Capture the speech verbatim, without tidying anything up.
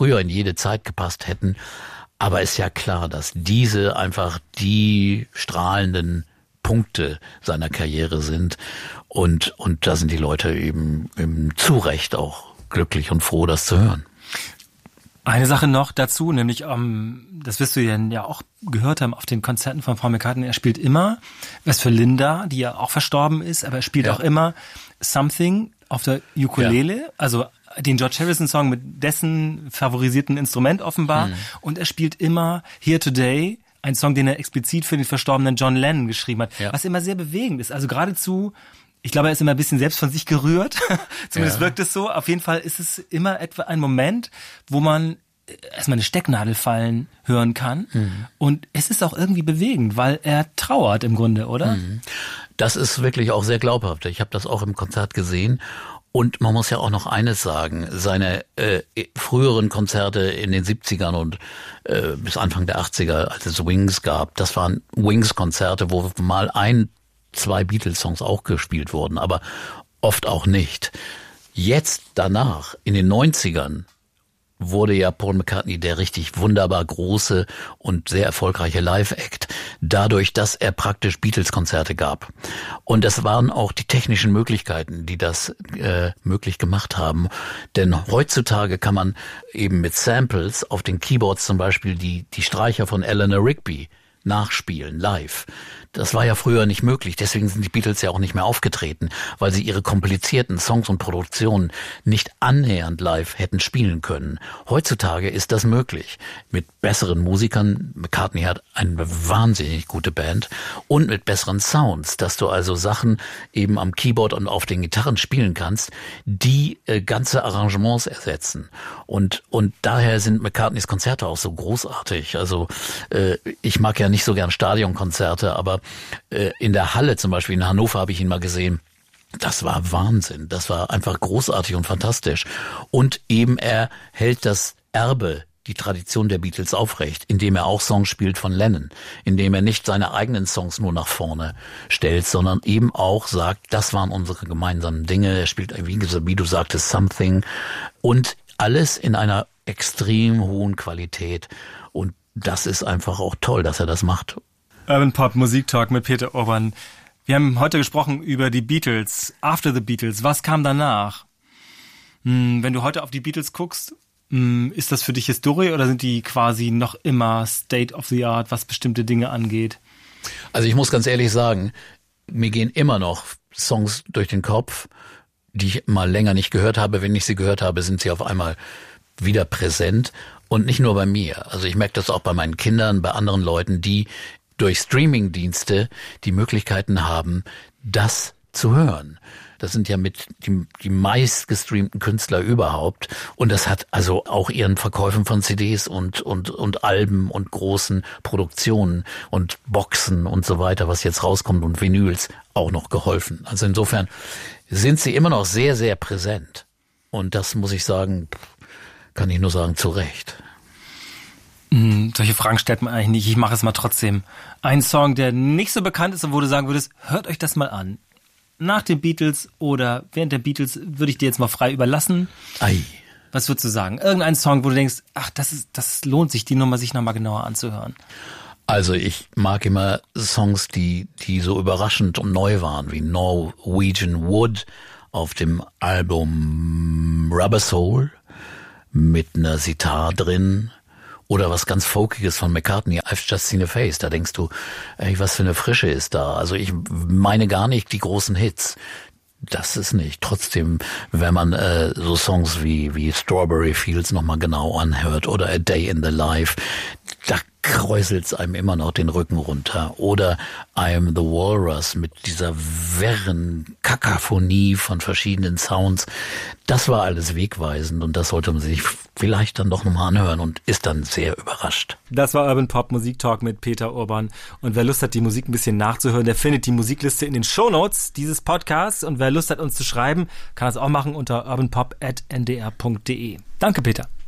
früher in jede Zeit gepasst hätten. Aber ist ja klar, dass diese einfach die strahlenden Punkte seiner Karriere sind. Und, und da sind die Leute eben, eben zu Recht auch glücklich und froh, das zu hören. Eine Sache noch dazu, nämlich, um, das wirst du ja auch gehört haben auf den Konzerten von Paul McCartney, er spielt immer was für Linda, die ja auch verstorben ist, aber er spielt ja auch immer Something auf der Ukulele, ja. Also den George Harrison-Song mit dessen favorisierten Instrument offenbar, mhm. Und er spielt immer Here Today, ein Song, den er explizit für den verstorbenen John Lennon geschrieben hat, ja. Was immer sehr bewegend ist, also geradezu. Ich glaube, er ist immer ein bisschen selbst von sich gerührt. Zumindest ja. Wirkt es so. Auf jeden Fall ist es immer etwa ein Moment, wo man erstmal eine Stecknadel fallen hören kann. Mhm. Und es ist auch irgendwie bewegend, weil er trauert im Grunde, oder? Mhm. Das ist wirklich auch sehr glaubhaft. Ich habe das auch im Konzert gesehen. Und man muss ja auch noch eines sagen, seine äh, früheren Konzerte in den siebzigern und äh, bis Anfang der achtziger, als es Wings gab, das waren Wings-Konzerte, wo mal ein zwei Beatles-Songs auch gespielt wurden, aber oft auch nicht. Jetzt danach, in den neunzigern, wurde ja Paul McCartney der richtig wunderbar große und sehr erfolgreiche Live-Act, dadurch, dass er praktisch Beatles-Konzerte gab. Und es waren auch die technischen Möglichkeiten, die das äh, möglich gemacht haben. Denn heutzutage kann man eben mit Samples auf den Keyboards zum Beispiel die, die Streicher von Eleanor Rigby nachspielen, live. Das war ja früher nicht möglich, deswegen sind die Beatles ja auch nicht mehr aufgetreten, weil sie ihre komplizierten Songs und Produktionen nicht annähernd live hätten spielen können. Heutzutage ist das möglich. Mit besseren Musikern, McCartney hat eine wahnsinnig gute Band, und mit besseren Sounds, dass du also Sachen eben am Keyboard und auf den Gitarren spielen kannst, die äh, ganze Arrangements ersetzen. Und und daher sind McCartneys Konzerte auch so großartig. Also äh, ich mag ja nicht so gern Stadionkonzerte, aber äh, in der Halle zum Beispiel in Hannover habe ich ihn mal gesehen. Das war Wahnsinn. Das war einfach großartig und fantastisch. Und eben er hält das Erbe, die Tradition der Beatles aufrecht, indem er auch Songs spielt von Lennon, indem er nicht seine eigenen Songs nur nach vorne stellt, sondern eben auch sagt, das waren unsere gemeinsamen Dinge. Er spielt, wie, wie du sagtest, Something, und alles in einer extrem hohen Qualität. Und das ist einfach auch toll, dass er das macht. Urban Pop Musik Talk mit Peter Urban. Wir haben heute gesprochen über die Beatles, After the Beatles. Was kam danach? Hm, wenn du heute auf die Beatles guckst, hm, ist das für dich Historie oder sind die quasi noch immer State of the Art, was bestimmte Dinge angeht? Also ich muss ganz ehrlich sagen, mir gehen immer noch Songs durch den Kopf, die ich mal länger nicht gehört habe. Wenn ich sie gehört habe, sind sie auf einmal wieder präsent. Und nicht nur bei mir. Also ich merke das auch bei meinen Kindern, bei anderen Leuten, die durch Streaming-Dienste die Möglichkeiten haben, das zu hören. Das sind ja mit die, die meist gestreamten Künstler überhaupt. Und das hat also auch ihren Verkäufen von C Ds und, und, und Alben und großen Produktionen und Boxen und so weiter, was jetzt rauskommt, und Vinyls auch noch geholfen. Also insofern sind sie immer noch sehr, sehr präsent. Und das muss ich sagen, kann ich nur sagen, zu Recht. Mm, solche Fragen stellt man eigentlich nicht. Ich mache es mal trotzdem. Ein Song, der nicht so bekannt ist und wo du sagen würdest, hört euch das mal an. Nach den Beatles oder während der Beatles würde ich dir jetzt mal frei überlassen. Ei. Was würdest du sagen? Irgendein Song, wo du denkst, ach, das ist, das lohnt sich, die Nummer sich nochmal genauer anzuhören. Also ich mag immer Songs, die, die so überraschend und neu waren, wie Norwegian Wood auf dem Album Rubber Soul mit einer Sitar drin, oder was ganz Folkiges von McCartney, I've Just Seen a Face. Da denkst du, ey, was für eine Frische ist da. Also ich meine gar nicht die großen Hits. Das ist nicht. Trotzdem, wenn man äh, so Songs wie wie Strawberry Fields nochmal genau anhört oder A Day in the Life, da kräuselt's einem immer noch den Rücken runter. Oder I'm the Walrus mit dieser wirren Kakaphonie von verschiedenen Sounds. Das war alles wegweisend und das sollte man sich vielleicht dann doch nochmal anhören und ist dann sehr überrascht. Das war Urban Pop Musik Talk mit Peter Urban. Und wer Lust hat, die Musik ein bisschen nachzuhören, der findet die Musikliste in den Shownotes dieses Podcasts. Und wer Lust hat, uns zu schreiben, kann das auch machen unter urbanpop at n d r punkt d e. Danke, Peter.